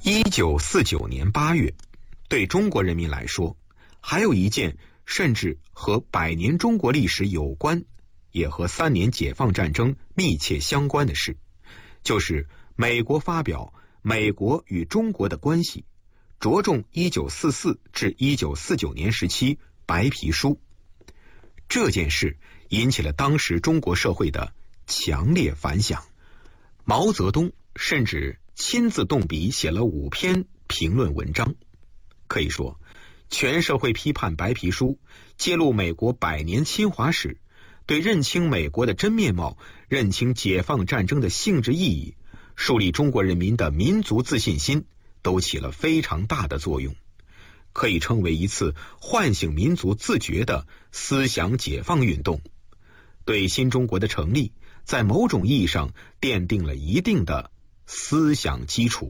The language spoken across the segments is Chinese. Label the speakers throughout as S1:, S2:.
S1: 1949年8月，对中国人民来说，还有一件甚至和100年中国历史有关，也和3年解放战争密切相关的事，就是美国发表《美国与中国的关系》，着重1944至1949年时期白皮书。这件事引起了当时中国社会的强烈反响，毛泽东甚至亲自动笔写了5篇评论文章。可以说，全社会批判白皮书，揭露美国100年侵华史，对认清美国的真面貌，认清解放战争的性质意义，树立中国人民的民族自信心，都起了非常大的作用，可以称为一次唤醒民族自觉的思想解放运动，对新中国的成立在某种意义上奠定了一定的思想基础。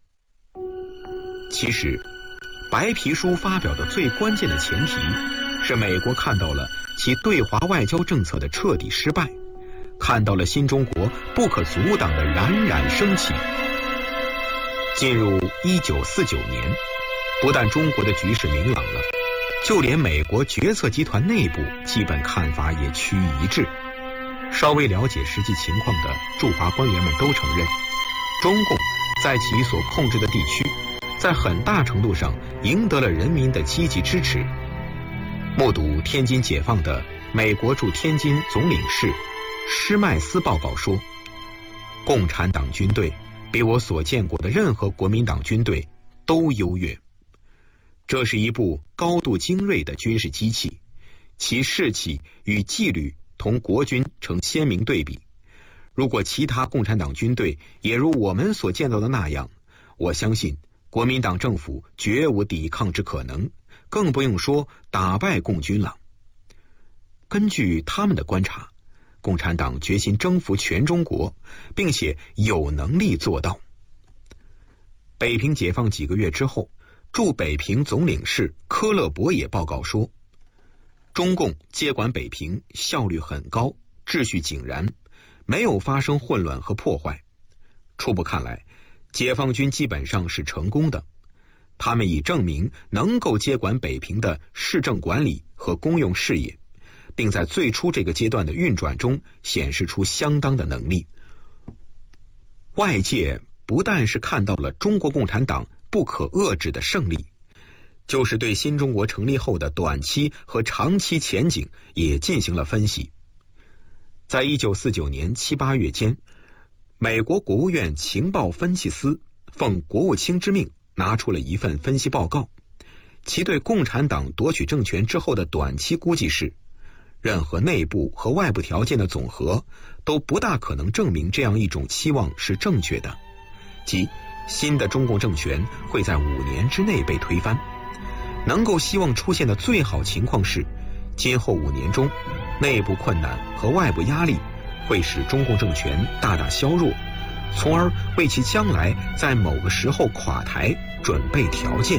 S1: 其实白皮书发表的最关键的前提是美国看到了其对华外交政策的彻底失败，看到了新中国不可阻挡的冉冉升起。进入1949年，不但中国的局势明朗了，就连美国决策集团内部基本看法也趋于一致。稍微了解实际情况的驻华官员们都承认，中共在其所控制的地区在很大程度上赢得了人民的积极支持。目睹天津解放的美国驻天津总领事施麦斯报告说，共产党军队比我所见过的任何国民党军队都优越。这是一部高度精锐的军事机器，其士气与纪律同国军成鲜明对比。如果其他共产党军队也如我们所见到的那样，我相信国民党政府绝无抵抗之可能，更不用说打败共军了。根据他们的观察，共产党决心征服全中国，并且有能力做到。北平解放几个月之后，驻北平总领事科勒伯也报告说，中共接管北平效率很高，秩序井然，没有发生混乱和破坏。初步看来，解放军基本上是成功的，他们已证明能够接管北平的市政管理和公用事业，并在最初这个阶段的运转中显示出相当的能力。外界不但是看到了中国共产党不可遏制的胜利，就是对新中国成立后的短期和长期前景也进行了分析。在1949年7、8月间，美国国务院情报分析司奉国务卿之命拿出了一份分析报告，其对共产党夺取政权之后的短期估计是，任何内部和外部条件的总和都不大可能证明这样一种期望是正确的，即新的中共政权会在5年之内被推翻。能够希望出现的最好情况是，今后5年中，内部困难和外部压力会使中共政权大大削弱，从而为其将来在某个时候垮台准备条件。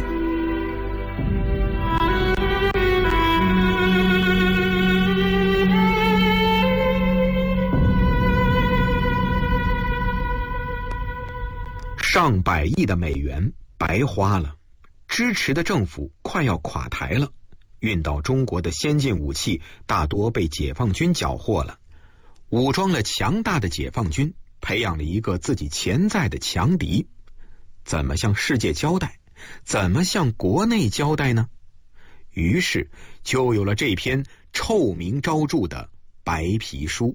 S1: 上百亿的美元白花了，支持的政府快要垮台了，运到中国的先进武器大多被解放军缴获了，武装了强大的解放军，培养了一个自己潜在的强敌。怎么向世界交代？怎么向国内交代呢？于是就有了这篇臭名昭著的白皮书。